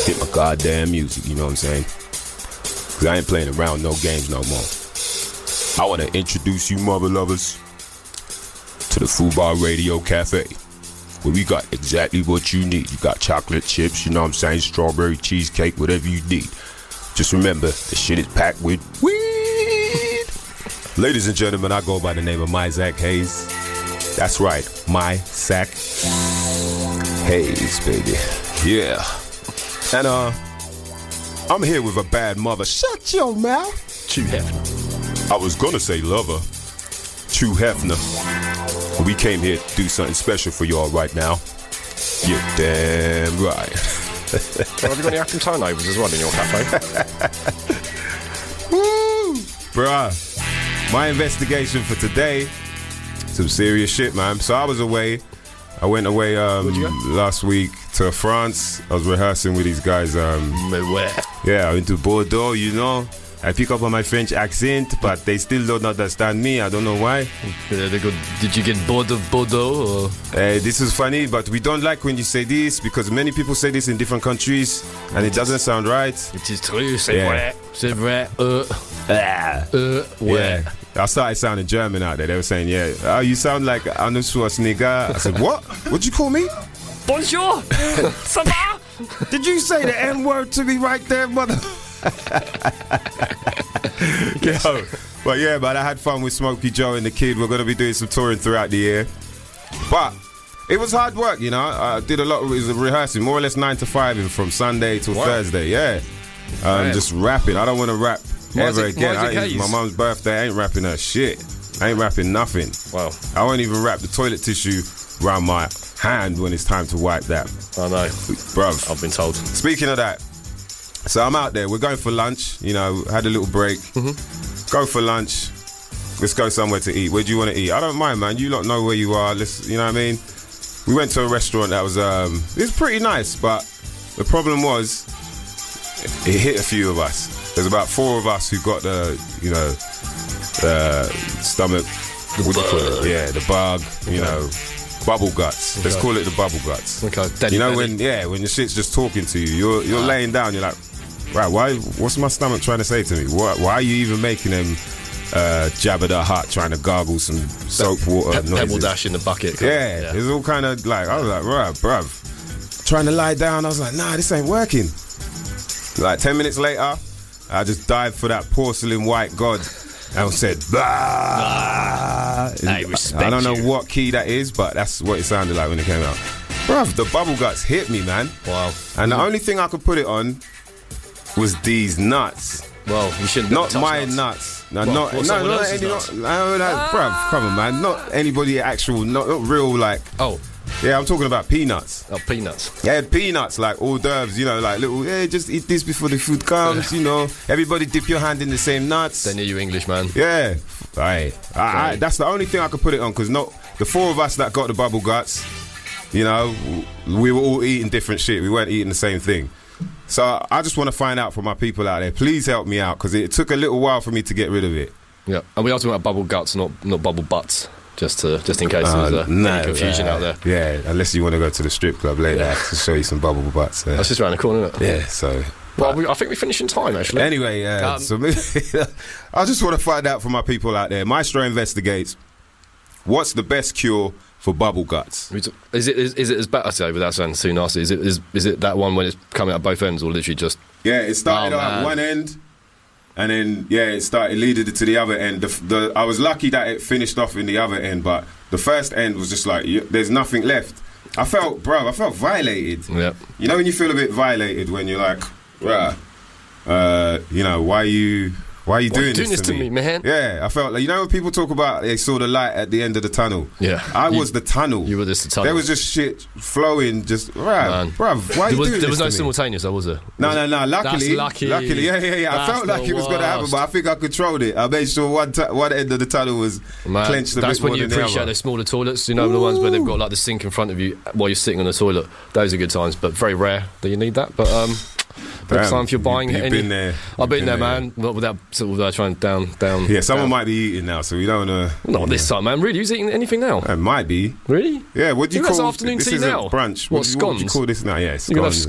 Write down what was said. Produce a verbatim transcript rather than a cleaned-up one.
hit my goddamn music, you know what I'm saying? Because I ain't playing around no games no more. I want to introduce you mother lovers to the Fubar Radio Cafe, where we got exactly what you need. You got chocolate chips, you know what I'm saying, strawberry cheesecake, whatever you need. Just remember, the shit is packed with weed. Ladies and gentlemen, I go by the name of Myzak Hayes. That's right, Myzak Hayes, baby. Yeah. And uh, I'm here with a bad mother. Shut your mouth. Hugh Hefner. I was gonna say lover. Hugh Hefner. We came here to do something special for y'all right now. You're damn right. Well, have you got any African turnovers as well in your cafe? Woo! Bruh, my investigation for today, some serious shit, man. So I was away. I went away um, last week to France. I was rehearsing with these guys. Um, Where? yeah, I went to Bordeaux, you know. I pick up on my French accent, but they still don't understand me. I don't know why. Yeah, they go, did you get bored of Bordeaux? Or? Uh, this is funny, but we don't like when you say this because many people say this in different countries and it doesn't sound right. It is true, c'est Yeah. vrai. C'est vrai. Uh, Ah. uh, ouais. Yeah. I started sounding German out there. They were saying, yeah, oh, you sound like Arnold Schwarzenegger. I said, what? What'd you call me? Bonjour! Ça va? Did you say the N-word to me right there, mother? Yo, but yeah, man, I had fun with Smokey Joe and the kid. We're going to be doing some touring throughout the year. But it was hard work, you know. I did a lot of rehearsing, more or less nine to five from Sunday to Wow. Thursday, yeah. Um, just rapping. I don't want to rap ever Myzak- again. Myzak I, it's Hayes. my mum's birthday. I ain't rapping her shit. I ain't rapping nothing. Wow. I won't even wrap the toilet tissue around my hand when it's time to wipe that. I know. Bruv. I've been told. Speaking of that, so I'm out there. We're going for lunch. You know, had a little break. Mm-hmm. Go for lunch. Let's go somewhere to eat. Where do you want to eat? I don't mind, man. You lot know where you are. Let's, you know what I mean? We went to a restaurant that was, um, it was pretty nice, but the problem was, it hit a few of us. There's about four of us who got the, you know, the stomach, what do you call it? Yeah, the bug, you know, bubble guts. Let's Okay. call it the bubble guts. Okay. Daddy You know belly. when, yeah, when your shit's just talking to you, you're you're laying down, you're like, right, why? What's my stomach trying to say to me? Why, why are you even making them uh, Jabba the Hutt trying to gargle some soap water Pe- noises? Pebble dash in the bucket. Yeah, yeah. it's all kind of like, I was like, right, bruv. Trying to lie down, I was like, nah, this ain't working. Like ten minutes later, I just dived for that porcelain white god and said, bah. I respect I don't know you. what key that is, but that's what it sounded like when it came out. Bruv, the bubble guts hit me, man. Wow. And the only thing I could put it on was these nuts. Well, you shouldn't Not touch my nuts. nuts. No, What, not, what, no, someone not else's any, nuts? not, no, no, bruv, come on, man. Not anybody actual, not, not real, like, Oh, yeah, I'm talking about peanuts. oh, peanuts. Yeah, peanuts, like hors d'oeuvres, you know, like little, yeah, just eat this before the food comes, you know. Everybody dip your hand in the same nuts. They knew you English, man. Yeah, right. I, I, Right. that's the only thing I could put it on, because not the four of us that got the bubble guts, you know, we were all eating different shit. We weren't eating the same thing. So I just want to find out from my people out there. Please help me out, because it took a little while for me to get rid of it. Yeah, and we are talking about bubble guts, not not bubble butts. Just to just in case Uh, there's uh, no, any confusion uh, out there. Yeah, unless you want to go to the strip club later Yeah. to show you some bubble butts. Uh, That's just around the corner, isn't it? yeah, so. Well, we, I think we finished in time, actually. Anyway, uh, Um, so I just want to find out from my people out there. Maestro investigates. What's the best cure for bubble guts? Is it is, is it as bad? I say without sounding too nasty. Is it is is it that one when it's coming out both ends, or literally just? Yeah, it started Oh, at man. one end, and then yeah, it started leading it to the other end. The, the I was lucky that it finished off in the other end, but the first end was just like you, there's nothing left. I felt, bro, I felt violated. Yeah. You know when you feel a bit violated when you're like, bruh, uh, you know, why are you why are you Why doing, you doing this, to, me? man? Yeah, I felt like, you know when people talk about they saw the light at the end of the tunnel. Yeah. I You- was the tunnel. You were just the tunnel. There was just shit flowing, just right, Man. bruv. Why are There you was, doing there was this no to me? simultaneous, though, was there? No, Was no, it? no. Luckily, That's lucky. luckily, yeah, yeah, yeah. I That's felt like the it was going to happen, worst. but I think I controlled it. I made sure one t- one end of the tunnel was Man, clenched a that's bit when more you than the appreciate other. those smaller toilets. You know, the ones where they've got like the sink in front of you while you're sitting on the toilet. Those are good times, but very rare that you need that. But um, next Damn, time if you're buying you- you've any, been there. I've You've been been there, there, man. Not without sort of uh, trying down, down. Yeah, someone down. might be eating now, so we don't want to. Not this time, man. Really, who's eating anything now? It might be. Really? Yeah, what do you You got call afternoon this? tea Isn't now? brunch. What, What, do you- what would you scones? call this now? Yeah, You can have scones.